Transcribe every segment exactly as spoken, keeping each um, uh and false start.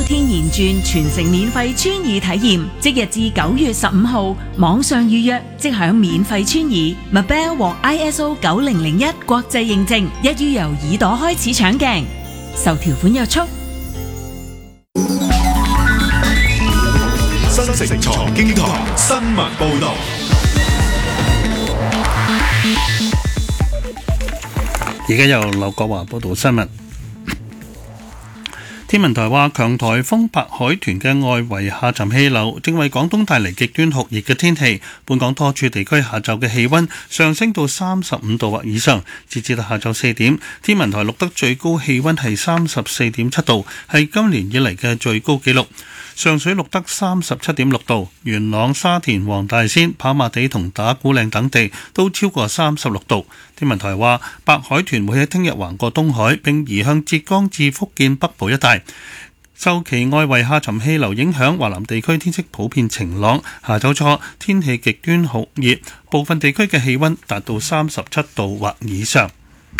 天然鑽全城免費穿耳體驗，即日至九月十五號網上預約，即享免費穿耳。Mabel 獲 I S O 九零零一國際認證，一於由耳朵開始搶鏡，受條款約束。 新城財經台新聞報道。 而家由劉國華報道新聞。天文台話，強颱風白海豚嘅外圍下沉氣流正為廣東帶嚟極端酷熱嘅天氣。本港多處地區下晝嘅氣溫上升到三十五度或以上。截至到下晝四點，天文台錄得最高氣溫係三十四點七度，係今年以嚟嘅最高紀錄。上水錄得三十七點六度，元朗、沙田、黃大仙、跑馬地同打鼓嶺等地都超過三十六度。天文台話，白海豚會喺聽日橫過東海，並移向浙江至福建北部一帶。受其外圍下沉氣流影響，華南地區天色普遍晴朗。下晝初天氣極端酷熱，部分地區嘅氣溫達到三十七度或以上。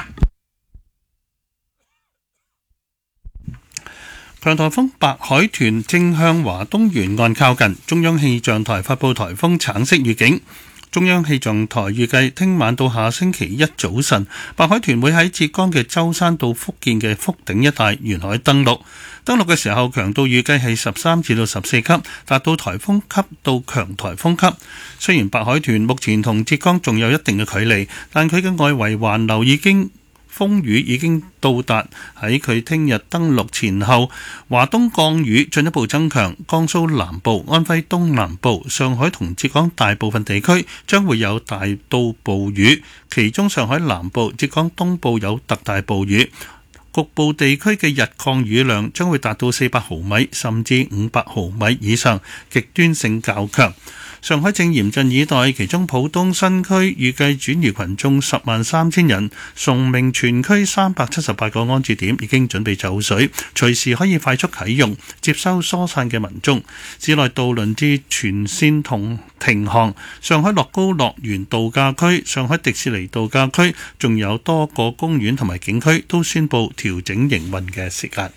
強颱風白海豚正向華東沿岸靠近，中央氣象台發布颱風橙色預警。中央氣象台預計聽晚到下星期一早晨，白海豚會喺浙江嘅舟山到福建嘅福鼎一帶沿海登陸。登陸嘅時候，強度預計係十三至到十四級，達到颱風級到強颱風級。雖然白海豚目前同浙江仲有一定嘅距離，但佢嘅外圍環流已經風雨已經到達，喺佢聽日登陸前後，華東降雨進一步增強，江蘇南部、安徽東南部、上海同浙江大部分地區將會有大到暴雨，其中上海南部、浙江東部有特大暴雨，局部地區嘅日降雨量將會達到四百毫米甚至五百毫米以上，極端性較強。上海正嚴陣以待，其中浦東新區預計轉移群眾十萬三千人，崇明全區三百七十八個安置點已經準備就緒，隨時可以快速啟用，接收疏散嘅民眾。市內渡輪至全線同停航，上海樂高樂園度假區、上海迪士尼度假區，仲有多個公園同埋景區都宣布調整營運嘅時間。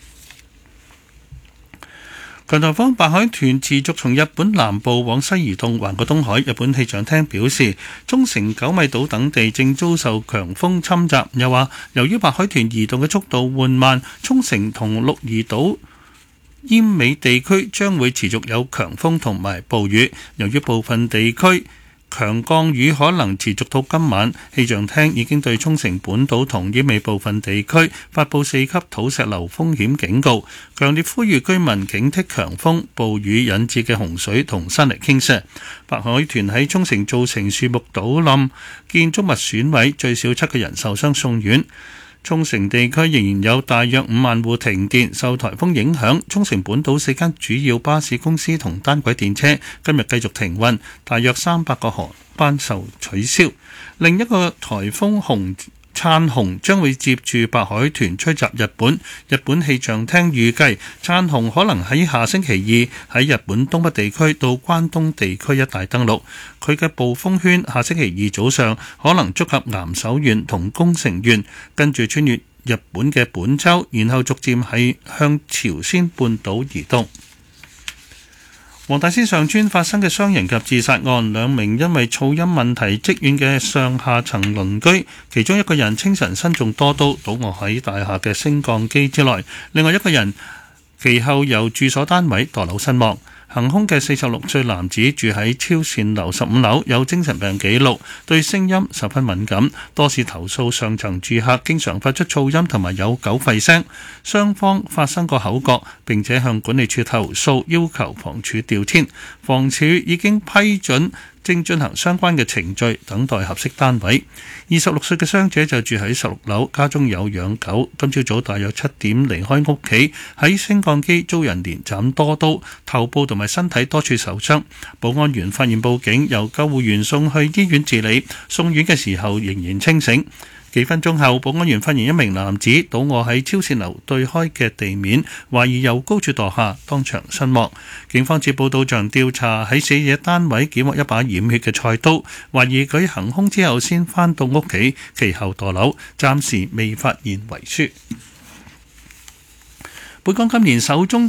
強颱風白海豚持續從日本南部往西移動，橫過東海。日本氣象廳表示，沖繩、九米島等地正遭受強風侵襲。又話，由於白海豚移動嘅速度緩慢，沖繩同鹿兒島、奄美地區將會持續有強風同埋暴雨。由於部分地區強降雨可能持續到今晚，氣象廳已經對沖繩本島同奄美部分地區發布四級土石流風險警告，強烈呼籲居民警惕強風、暴雨引致嘅洪水同山泥傾瀉。白海豚喺沖繩造成樹木倒冧、建築物損毀，最少七個人受傷送院。沖繩地區仍然有大約五萬戶停電，受颱風影響，沖繩本島四間主要巴士公司同單軌電車今日繼續停運，大約三百個航班受取消。另一個颱風紅燦紅將會接住白海豚吹襲日本，日本氣象廳預計燦紅可能喺下星期二喺日本東北地區到關東地區一帶登陸，佢嘅暴風圈下星期二早上可能觸及岩手縣同宮城縣，跟住穿越日本嘅本州，然後逐漸係向朝鮮半島移動。黃大仙上村發生嘅傷人及自殺案，兩名因為噪音問題積怨嘅上下層鄰居，其中一個人清晨身中多刀，倒卧喺大廈嘅升降機之內，另外一個人其後由住所單位墮樓身亡。行兇嘅四十六歲男子住喺超善樓十五樓，有精神病記錄，對聲音十分敏感，多次投訴上層住客經常發出噪音同埋有狗吠聲，雙方發生過口角，並且向管理處投訴，要求房署調遷，房署已經批准，正進行相關嘅程序，等待合適單位。二十六歲嘅傷者就住喺十六樓，家中有養狗。今朝早大約七點離開屋企，喺升降機遭人連斬多刀，頭部同埋身體多處受傷。保安員發現報警，由救護員送去醫院治理，送院嘅時候仍然清醒。幾分鐘後，保安員發現一名男子倒卧喺超線樓對開嘅地面，懷疑由高處墮下，當場身亡。警方接報到場調查，喺死者單位檢獲一把染血嘅菜刀，懷疑佢行兇之後先返到屋企，其後墮樓，暫時未發現遺書。本港今年首宗